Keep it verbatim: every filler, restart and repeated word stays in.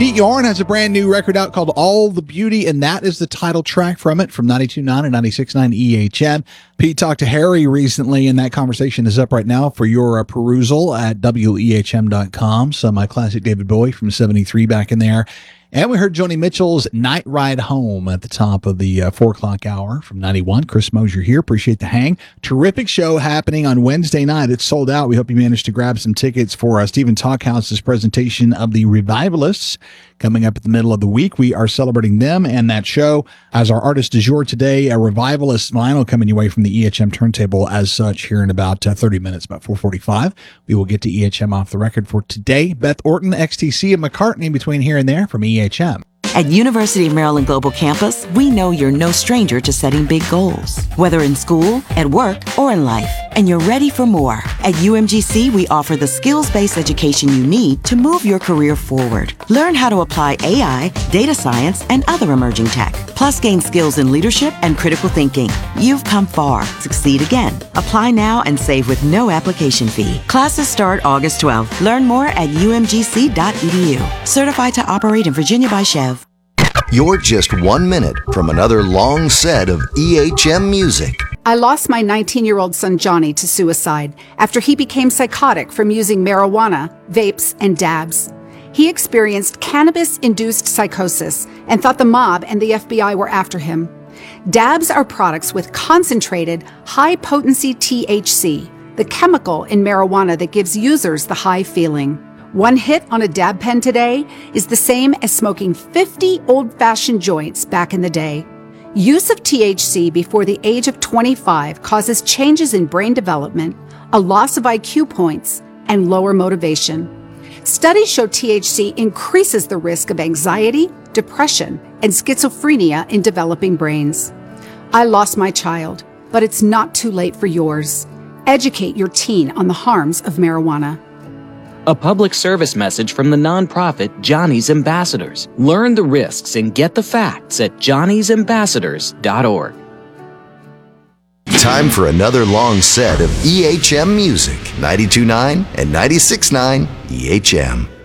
Pete Yorn has a brand new record out called All the Beauty, and that is the title track from it, from ninety-two point nine and ninety-six point nine E H M. Pete talked to Harry recently, and that conversation is up right now for your uh, perusal at W E H M dot com. So my classic David Bowie from seventy-three back in there. And we heard Joni Mitchell's Night Ride Home at the top of the uh, four o'clock hour from ninety-one. Chris Mosier here. Appreciate the hang. Terrific show happening on Wednesday night. It's sold out. We hope you managed to grab some tickets for uh, Stephen Talkhouse's presentation of the Revivalists coming up at the middle of the week. We are celebrating them and that show as our artist du jour today, a Revivalist vinyl coming your way from the E H M turntable as such here in about uh, thirty minutes, about four forty-five. We will get to E H M off the record for today. Beth Orton, X T C, and McCartney between here and there from E H M. At University of Maryland Global Campus, we know you're no stranger to setting big goals, whether in school, at work, or in life, and you're ready for more. At U M G C, we offer the skills-based education you need to move your career forward. Learn how to apply A I, data science, and other emerging tech, plus gain skills in leadership and critical thinking. You've come far. Succeed again. Apply now and save with no application fee. Classes start August twelfth. Learn more at U M G C dot E D U. Certified to operate in Virginia by Chev. You're just one minute from another long set of E H M music. I lost my nineteen-year-old son Johnny to suicide after he became psychotic from using marijuana, vapes, and dabs. He experienced cannabis-induced psychosis and thought the mob and the F B I were after him. Dabs are products with concentrated, high-potency T H C, the chemical in marijuana that gives users the high feeling. One hit on a dab pen today is the same as smoking fifty old-fashioned joints back in the day. Use of T H C before the age of twenty-five causes changes in brain development, a loss of I Q points, and lower motivation. Studies show T H C increases the risk of anxiety, depression, and schizophrenia in developing brains. I lost my child, but it's not too late for yours. Educate your teen on the harms of marijuana. A public service message from the nonprofit Johnny's Ambassadors. Learn the risks and get the facts at johnny's ambassadors dot org. Time for another long set of E H M music. ninety-two point nine and ninety-six point nine E H M.